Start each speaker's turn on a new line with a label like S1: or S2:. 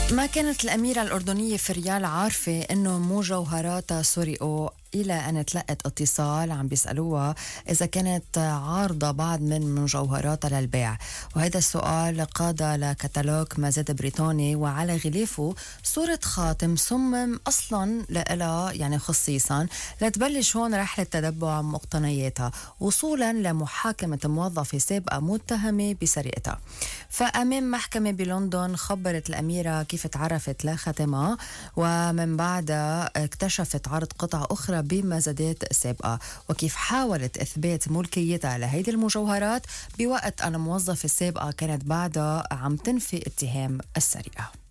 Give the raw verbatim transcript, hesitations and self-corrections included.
S1: ما كانت الأميرة الأردنية فريال عارفة إنه مجوهراتها سرقوا إلى أن تلقت اتصال عم بيسألوها إذا كانت عارضة بعض من مجوهراتها للبيع، وهذا السؤال قاد لكتالوج مزاد بريطاني وعلى غلافه صورة خاتم صمم أصلا لها يعني خصيصا لتبلش هون رحلة تتبع مقتنياتها وصولا لمحاكمة موظفة سابقة متهمة بسرقتها. فأمام محكمة بلندن خبرت الأميرة كيف تعرفت لخاتمها، ومن بعدها اكتشفت عرض قطع أخرى بمزادات سابقة، وكيف حاولت إثبات ملكيتها لهيدي المجوهرات بوقت أن الموظفة السابقة كانت بعدها عم تنفي اتهام السرقة.